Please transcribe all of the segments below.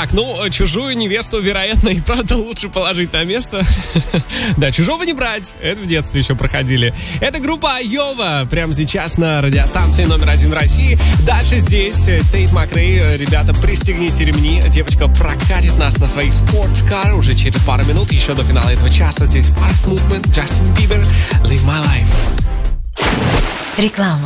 Так, чужую невесту, вероятно, и правда лучше положить на место. Да, чужого не брать. Это в детстве еще проходили. Это группа Айова. Прямо сейчас на радиостанции номер 1 в России. Дальше здесь Тейт Макрей. Ребята, пристегните ремни. Девочка прокатит нас на своих спортскар уже через пару минут. Еще до финала этого часа здесь First Movement, Justin Bieber, Live My Life. Реклама.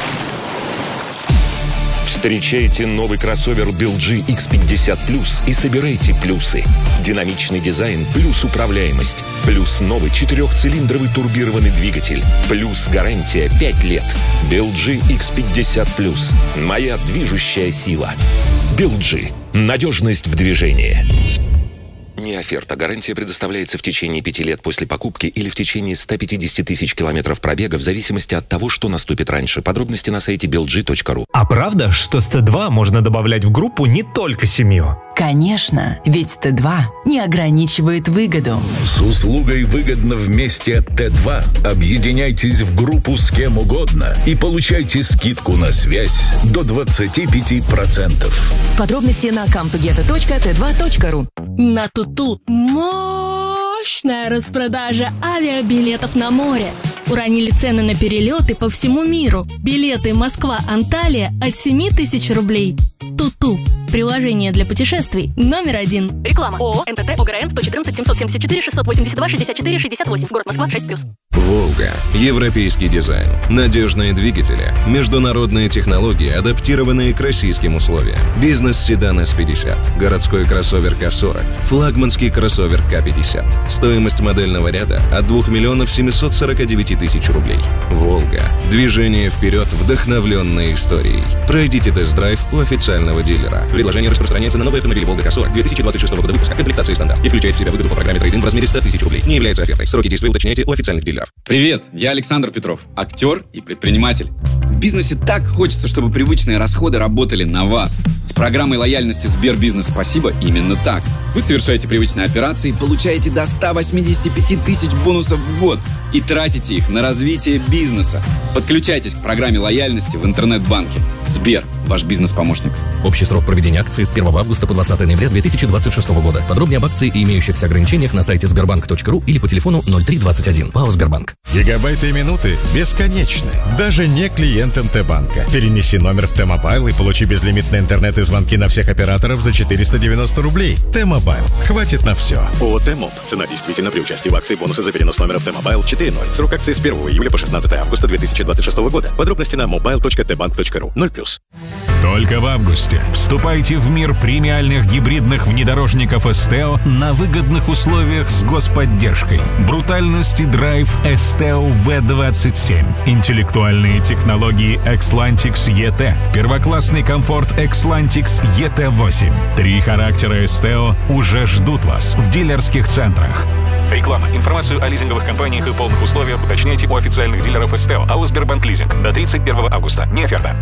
Встречайте новый кроссовер BLG X50 Plus и собирайте плюсы. Динамичный дизайн плюс управляемость. Плюс новый 4-цилиндровый турбированный двигатель. Плюс гарантия 5 лет. BLG X50 Plus. Моя движущая сила. BLG. Надежность в движении. Не оферта. Гарантия предоставляется в течение 5 лет после покупки или в течение 150 тысяч километров пробега в зависимости от того, что наступит раньше. Подробности на сайте belg.ru. А правда, что с Т2 можно добавлять в группу не только семью? Конечно, ведь Т2 не ограничивает выгоду. С услугой «Выгодно вместе» от Т2 объединяйтесь в группу с кем угодно и получайте скидку на связь до 25%. Подробности на comtogetto.t2.ru. На Туту мощная распродажа авиабилетов на море. Уронили цены на перелеты по всему миру. Билеты Москва-Анталия от 7 тысяч рублей. Туту. Приложение для путешествий номер 1. Реклама. ООО НТТ ОГРН 114 774 682 64 68. Город Москва 6+. Волга. Европейский дизайн. Надежные двигатели. Международные технологии, адаптированные к российским условиям. Бизнес-седан С50. Городской кроссовер К40. Флагманский кроссовер К50. Стоимость модельного ряда от 2 миллионов 749 тысяч рублей. Волга. Движение вперед, вдохновленное историей. Пройдите тест-драйв у официального дилера. Предложение распространяется на новые автомобили Волга К40 2026 года выпуска, комплектации стандарт, и включает в себя выгоду по программе трейд-ин в размере 100 тысяч рублей. Не является офертой. Сроки действия уточняйте у официальных дилеров. Привет, я Александр Петров, актер и предприниматель. В бизнесе так хочется, чтобы привычные расходы работали на вас. С программой лояльности Сбербизнес «Спасибо» именно так. Вы совершаете привычные операции, получаете до 185 тысяч бонусов в год и тратите их на развитие бизнеса. Подключайтесь к программе лояльности в интернет-банке. Сбер, ваш бизнес-помощник. Общий срок проведения акции с 1 августа по 20 ноября 2026 года. Подробнее об акции и имеющихся ограничениях на сайте sberbank.ru или по телефону 0321. ПАО «Сбербанк». Гигабайты и минуты бесконечны. Даже не клиентам Т-банка. Перенеси номер в Т-мобайл и получи безлимитный интернет и звонки на всех операторов за 490 рублей. Т-мобайл. Хватит на все. ООО «Т-моб». Цена действительно при участии в акции бонусы за перенос номера в Т-мобайл 4.0. Срок акции с 1 июля по 16 августа 2026 года. Подробности на mobile.tbank.ru. 0+. Только в августе вступайте в мир премиальных гибридных внедорожников СТО на выгодных условиях с господдержкой. Брутальность и драйв СТО V27. Интеллектуальные технологии Xlantix ET. Первоклассный комфорт Xlantix ET8. 3 характера СТО уже ждут вас в дилерских центрах. Реклама. Информацию о лизинговых компаниях и полных условиях уточняйте у официальных дилеров СТО, АО «Сбербанк Лизинг» до 31 августа. Не оферта.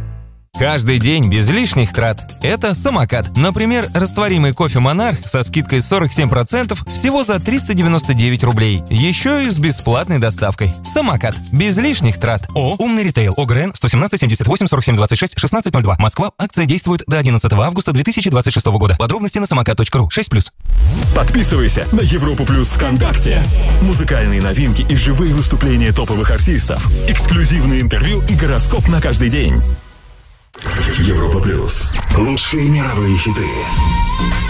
Каждый день без лишних трат. Это самокат. Например, растворимый кофе «Монарх» со скидкой 47% всего за 399 рублей. Еще и с бесплатной доставкой. Самокат. Без лишних трат. Умный ритейл. ОГРН 117 78 47 26 1602. Москва. Акция действует до 11 августа 2026 года. Подробности на самокат.ру. 6+. Подписывайся на Европу Плюс ВКонтакте. Музыкальные новинки и живые выступления топовых артистов. Эксклюзивные интервью и гороскоп на каждый день. Европа Плюс. Лучшие мировые хиты.